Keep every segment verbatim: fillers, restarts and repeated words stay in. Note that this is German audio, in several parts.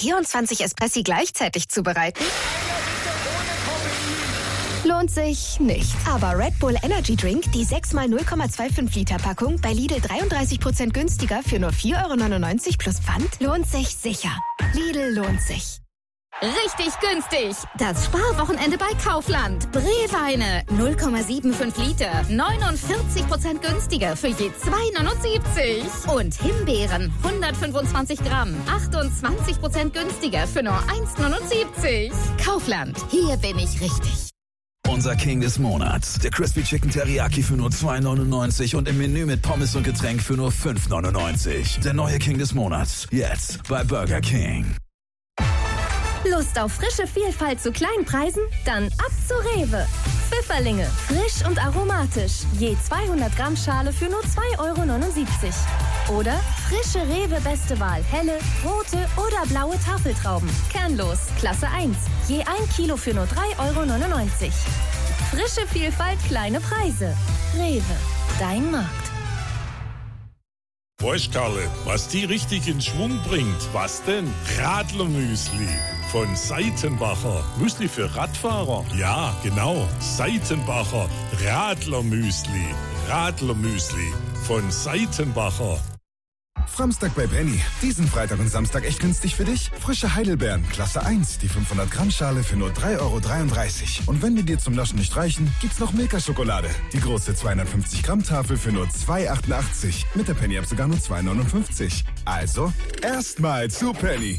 vierundzwanzig Espressi gleichzeitig zubereiten? Lohnt sich nicht. Aber Red Bull Energy Drink, die sechs mal null Komma fünfundzwanzig Liter Packung, bei Lidl dreiunddreißig Prozent günstiger für nur vier Euro neunundneunzig plus Pfand, lohnt sich sicher. Lidl lohnt sich. Richtig günstig. Das Sparwochenende bei Kaufland. Brewweine null Komma fünfundsiebzig Liter. neunundvierzig Prozent günstiger für je zwei Euro neunundsiebzig. Und Himbeeren hundertfünfundzwanzig Gramm. achtundzwanzig Prozent günstiger für nur eins Euro neunundsiebzig. Kaufland. Hier bin ich richtig. Unser King des Monats. Der Crispy Chicken Teriyaki für nur zwei Euro neunundneunzig und im Menü mit Pommes und Getränk für nur fünf Euro neunundneunzig. Der neue King des Monats. Jetzt bei Burger King. Lust auf frische Vielfalt zu kleinen Preisen? Dann ab zu Rewe. Pfifferlinge, frisch und aromatisch. Je zweihundert Gramm Schale für nur zwei Euro neunundsiebzig. Oder frische Rewe Beste Wahl, helle, rote oder blaue Tafeltrauben. Kernlos, Klasse eins. Je ein Kilo für nur drei Euro neunundneunzig. Frische Vielfalt, kleine Preise. Rewe, dein Markt. Weißt Karle, was die richtig in Schwung bringt? Was denn? Radlermüsli von Seitenbacher. Müsli für Radfahrer? Ja, genau. Seitenbacher Radlermüsli. Radlermüsli von Seitenbacher. Framstag bei Penny. Diesen Freitag und Samstag echt günstig für dich? Frische Heidelbeeren, Klasse eins, die fünfhundert Gramm Schale für nur drei Euro dreiunddreißig. Und wenn die dir zum Naschen nicht reichen, gibt's noch Milka-Schokolade. Die große zweihundertfünfzig Gramm Tafel für nur zwei Euro achtundachtzig. Mit der Penny-App sogar nur zwei Euro neunundfünfzig. Also, erstmal zu Penny.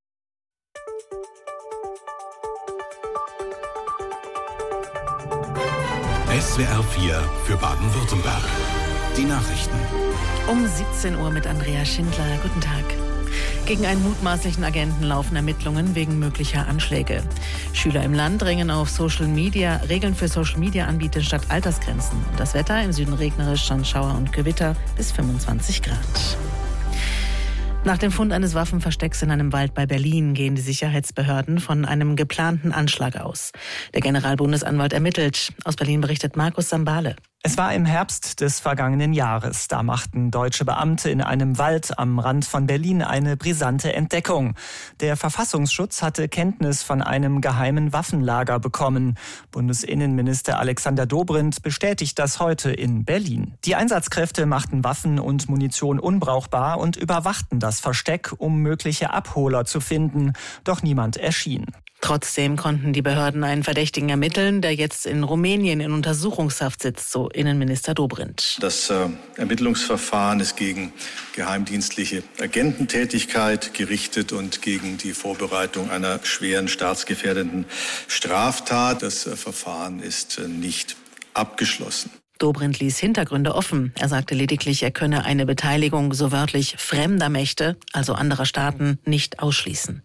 S W R vier für Baden-Württemberg. Die Nachrichten. Um siebzehn Uhr mit Andrea Schindler. Guten Tag. Gegen einen mutmaßlichen Agenten laufen Ermittlungen wegen möglicher Anschläge. Schüler im Land drängen auf Social Media, Regeln für Social Media Anbieter statt Altersgrenzen. Und das Wetter im Süden regnerisch, dann Schauer und Gewitter bis fünfundzwanzig Grad. Nach dem Fund eines Waffenverstecks in einem Wald bei Berlin gehen die Sicherheitsbehörden von einem geplanten Anschlag aus. Der Generalbundesanwalt ermittelt. Aus Berlin berichtet Markus Sambale. Es war im Herbst des vergangenen Jahres. Da machten deutsche Beamte in einem Wald am Rand von Berlin eine brisante Entdeckung. Der Verfassungsschutz hatte Kenntnis von einem geheimen Waffenlager bekommen. Bundesinnenminister Alexander Dobrindt bestätigt das heute in Berlin. Die Einsatzkräfte machten Waffen und Munition unbrauchbar und überwachten das Versteck, um mögliche Abholer zu finden. Doch niemand erschien. Trotzdem konnten die Behörden einen Verdächtigen ermitteln, der jetzt in Rumänien in Untersuchungshaft sitzt, so Innenminister Dobrindt. Das äh, Ermittlungsverfahren ist gegen geheimdienstliche Agententätigkeit gerichtet und gegen die Vorbereitung einer schweren staatsgefährdenden Straftat. Das äh, Verfahren ist äh, nicht abgeschlossen. Dobrindt ließ Hintergründe offen. Er sagte lediglich, er könne eine Beteiligung so wörtlich fremder Mächte, also anderer Staaten, nicht ausschließen.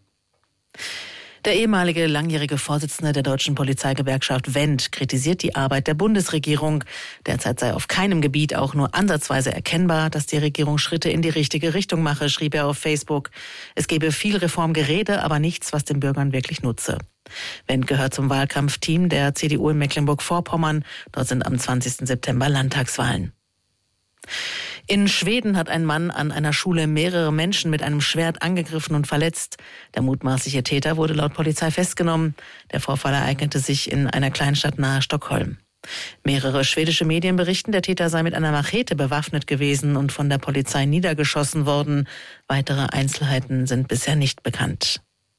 Der ehemalige langjährige Vorsitzende der deutschen Polizeigewerkschaft Wendt kritisiert die Arbeit der Bundesregierung. Derzeit sei auf keinem Gebiet auch nur ansatzweise erkennbar, dass die Regierung Schritte in die richtige Richtung mache, schrieb er auf Facebook. Es gebe viel Reformgerede, aber nichts, was den Bürgern wirklich nutze. Wendt gehört zum Wahlkampfteam der C D U in Mecklenburg-Vorpommern. Dort sind am zwanzigsten September Landtagswahlen. In Schweden hat ein Mann an einer Schule mehrere Menschen mit einem Schwert angegriffen und verletzt. Der mutmaßliche Täter wurde laut Polizei festgenommen. Der Vorfall ereignete sich in einer Kleinstadt nahe Stockholm. Mehrere schwedische Medien berichten, der Täter sei mit einer Machete bewaffnet gewesen und von der Polizei niedergeschossen worden. Weitere Einzelheiten sind bisher nicht bekannt.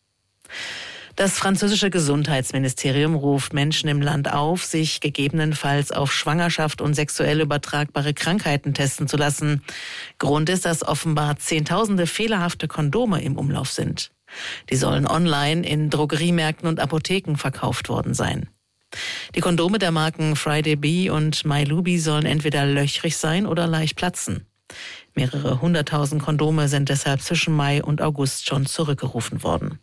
Das französische Gesundheitsministerium ruft Menschen im Land auf, sich gegebenenfalls auf Schwangerschaft und sexuell übertragbare Krankheiten testen zu lassen. Grund ist, dass offenbar Zehntausende fehlerhafte Kondome im Umlauf sind. Die sollen online in Drogeriemärkten und Apotheken verkauft worden sein. Die Kondome der Marken Friday Bee und MyLuby sollen entweder löchrig sein oder leicht platzen. Mehrere hunderttausend Kondome sind deshalb zwischen Mai und August schon zurückgerufen worden.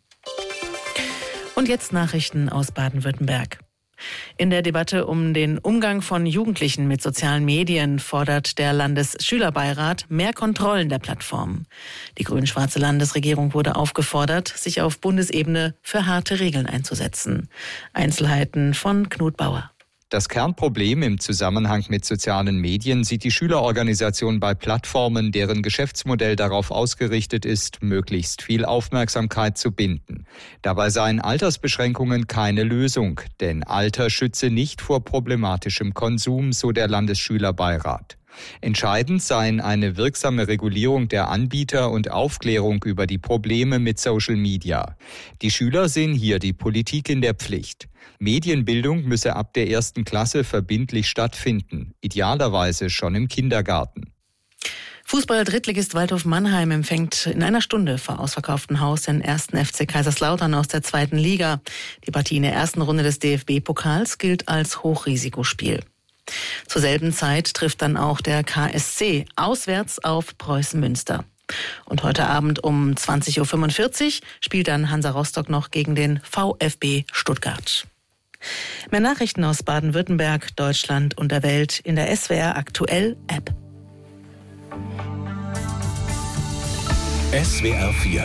Und jetzt Nachrichten aus Baden-Württemberg. In der Debatte um den Umgang von Jugendlichen mit sozialen Medien fordert der Landesschülerbeirat mehr Kontrollen der Plattformen. Die grün-schwarze Landesregierung wurde aufgefordert, sich auf Bundesebene für harte Regeln einzusetzen. Einzelheiten von Knut Bauer. Das Kernproblem im Zusammenhang mit sozialen Medien sieht die Schülerorganisation bei Plattformen, deren Geschäftsmodell darauf ausgerichtet ist, möglichst viel Aufmerksamkeit zu binden. Dabei seien Altersbeschränkungen keine Lösung, denn Alter schütze nicht vor problematischem Konsum, so der Landesschülerbeirat. Entscheidend seien eine wirksame Regulierung der Anbieter und Aufklärung über die Probleme mit Social Media. Die Schüler sehen hier die Politik in der Pflicht. Medienbildung müsse ab der ersten Klasse verbindlich stattfinden, idealerweise schon im Kindergarten. Fußball-Drittligist Waldhof Mannheim empfängt in einer Stunde vor ausverkauftem Haus den ersten F C Kaiserslautern aus der zweiten Liga. Die Partie in der ersten Runde des D F B-Pokals gilt als Hochrisikospiel. Zur selben Zeit trifft dann auch der K S C auswärts auf Preußen Münster. Und heute Abend um zwanzig Uhr fünfundvierzig spielt dann Hansa Rostock noch gegen den VfB Stuttgart. Mehr Nachrichten aus Baden-Württemberg, Deutschland und der Welt in der S W R Aktuell App. S W R vier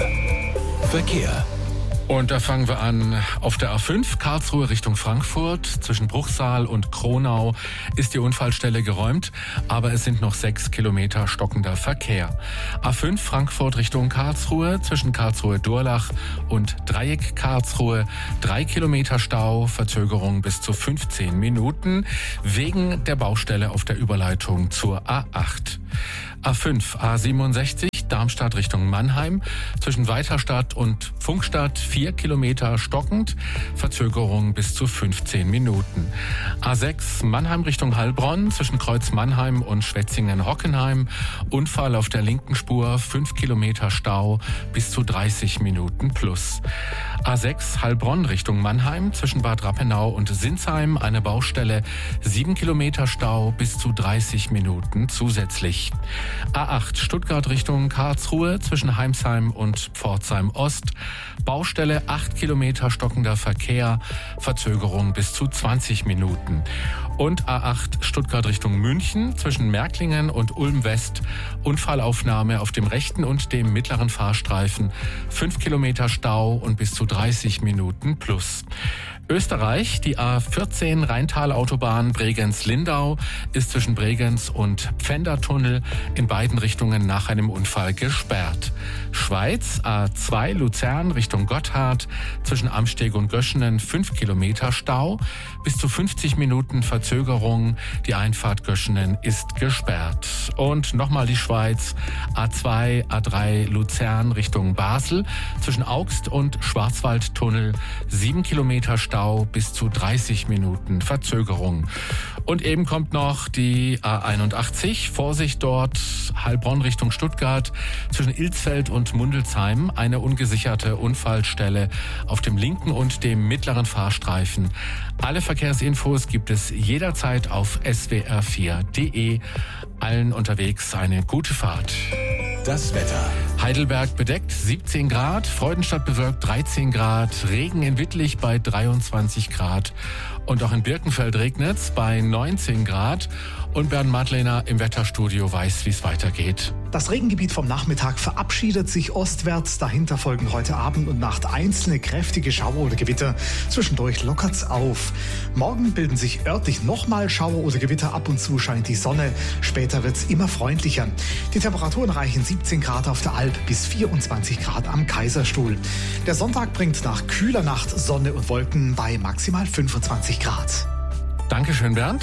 Verkehr. Und da fangen wir an. Auf der A fünf Karlsruhe Richtung Frankfurt zwischen Bruchsal und Kronau ist die Unfallstelle geräumt, aber es sind noch sechs Kilometer stockender Verkehr. A fünf Frankfurt Richtung Karlsruhe zwischen Karlsruhe-Durlach und Dreieck Karlsruhe drei Kilometer Stau, Verzögerung bis zu fünfzehn Minuten wegen der Baustelle auf der Überleitung zur A acht. A fünf A siebenundsechzig Darmstadt Richtung Mannheim zwischen Weiterstadt und Funkstadt vier Kilometer stockend, Verzögerung bis zu fünfzehn Minuten. A sechs Mannheim Richtung Heilbronn zwischen Kreuz Mannheim und Schwetzingen-Hockenheim, Unfall auf der linken Spur, fünf Kilometer Stau bis zu dreißig Minuten plus. A sechs Heilbronn Richtung Mannheim zwischen Bad Rappenau und Sinsheim, eine Baustelle, sieben Kilometer Stau bis zu dreißig Minuten zusätzlich. A acht Stuttgart Richtung Karlsruhe zwischen Heimsheim und Pforzheim Ost, Baustelle acht Kilometer stockender Verkehr, Verzögerung bis zu zwanzig Minuten. Und A acht Stuttgart Richtung München zwischen Märklingen und Ulm West, Unfallaufnahme auf dem rechten und dem mittleren Fahrstreifen, fünf Kilometer Stau und bis zu dreißig Minuten plus. Österreich, die A vierzehn Rheintal-Autobahn Bregenz-Lindau ist zwischen Bregenz und Pfändertunnel in beiden Richtungen nach einem Unfall gesperrt. Schweiz, A zwei Luzern Richtung Gotthard zwischen Amsteg und Göschenen fünf Kilometer Stau, bis zu fünfzig Minuten Verzögerung. Die Einfahrt Göschenen ist gesperrt. Und nochmal die Schweiz, A zwei A drei Luzern Richtung Basel zwischen Augst und Schwarzwaldtunnel sieben Kilometer Stau. Bis zu dreißig Minuten Verzögerung. Und eben kommt noch die A einundachtzig, Vorsicht dort, Heilbronn Richtung Stuttgart, zwischen Ilsfeld und Mundelsheim, eine ungesicherte Unfallstelle auf dem linken und dem mittleren Fahrstreifen. Alle Verkehrsinfos gibt es jederzeit auf S W R vier Punkt de. Allen unterwegs eine gute Fahrt. Das Wetter. Heidelberg bedeckt siebzehn Grad, Freudenstadt bewölkt dreizehn Grad, Regen in Wittlich bei dreiundzwanzig Grad und auch in Birkenfeld regnet's bei neunzehn Grad. Und Bernd Madlener im Wetterstudio weiß, wie es weitergeht. Das Regengebiet vom Nachmittag verabschiedet sich ostwärts. Dahinter folgen heute Abend und Nacht einzelne kräftige Schauer oder Gewitter. Zwischendurch lockert's auf. Morgen bilden sich örtlich nochmal Schauer oder Gewitter. Ab und zu scheint die Sonne. Später wird's immer freundlicher. Die Temperaturen reichen siebzehn Grad auf der Alp bis vierundzwanzig Grad am Kaiserstuhl. Der Sonntag bringt nach kühler Nacht Sonne und Wolken bei maximal fünfundzwanzig Grad. Dankeschön, Bernd.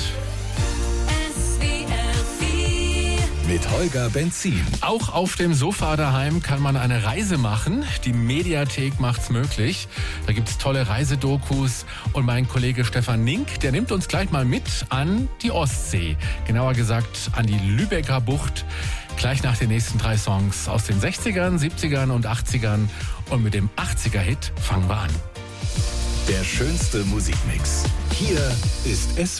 Mit Holger Benzin. Auch auf dem Sofa daheim kann man eine Reise machen. Die Mediathek macht's möglich. Da gibt's tolle Reisedokus. Und mein Kollege Stefan Nink, der nimmt uns gleich mal mit an die Ostsee. Genauer gesagt an die Lübecker Bucht. Gleich nach den nächsten drei Songs aus den sechzigern, siebzigern und achtzigern. Und mit dem achtziger-Hit fangen wir an. Der schönste Musikmix. Hier ist S W R.